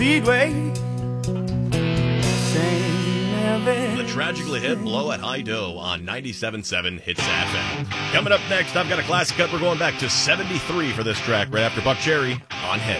Speedway. The tragically hit Blow at High Dough on 97.7 Hits FM. Coming up next, I've got a classic cut. We're going back to 73 for this track right after Buck Cherry on Head.